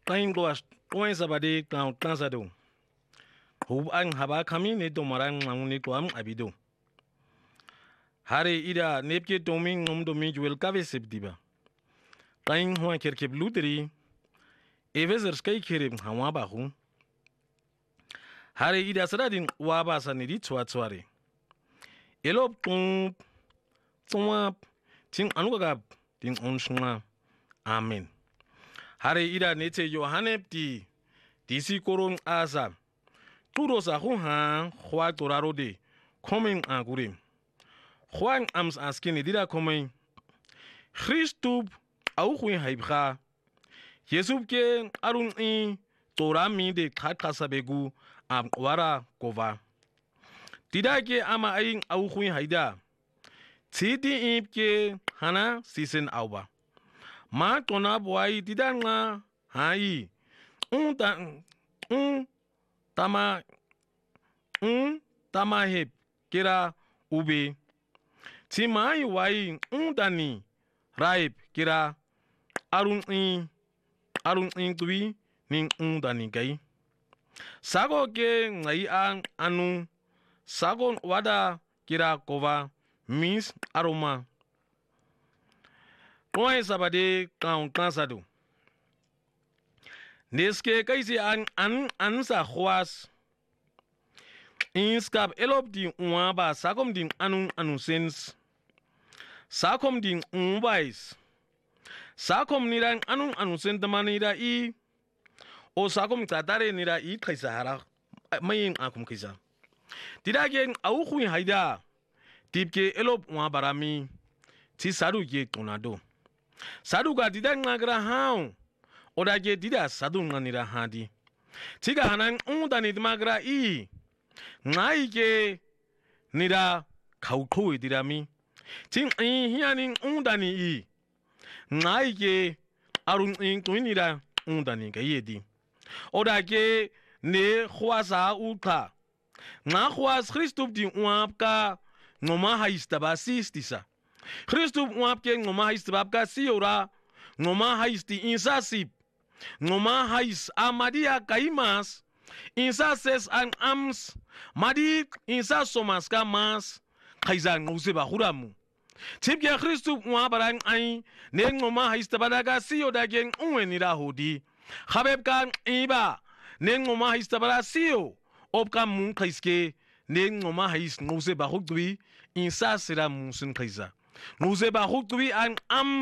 kain goas toy sabade tau tansado hub ang haba kami ne domarang mang ni tuam abido hare ida nepke doming nom domi juel kave sebdiba kain huan kerkeb luteri evezer skai kereb hawa bahu hare ida sadadin waba sanidi tsware elop tung tswap ting anuga ting onshma amen hare ida nete yohanep di disi koron asa turo sa ha khwa toraro de coming agurim khwang ams askini dida coming christub au khwi haibkha yesub ke arun I torami de khatasa begu am wara kova dida ke ama ain au khwi haida Citi ke hana season auba ma tona boy didanga hai tama hep kira ube timai wai dani raib kira arun tui ning dani gai sago ke ngai ang anu sagon wada kira kova means aroma Toy sabade kaun kansado neske kaisi an sa khwas inskap elop di uaba sakom din anu sens sakom din ubais sakom nirang anu sentamani da I o sakom tatare nira I kaisa hara mayin akum kaisa tidage au khui haida tipke elop uabarami ti saru ye tonado saduga dida ngagra hao odage dida sadu nganira hadi tiga hanan dani magra I ngai ke nira khaukhoi dirami ting hianin dani I ngai ke arun tuinira dani ga yedi odage ne khwasa uka na khwas christub di uapka ngoma haistabasi stisa Christub wapke ngoma hais babka siora ngoma hais ti insasip ngoma hais amadia kaimas insases an ams madi insasomas kamas kaisa nguse ba huramu tipke Christub wabarang ai ne ngoma hais tabadaga sio dageng unwenira hodi khabeb kan iba ne ngoma hais tabara sio opka mun kaiske ne ngoma hais nguse ba hudwi insasira musun kaisa Nous ba hukwi an am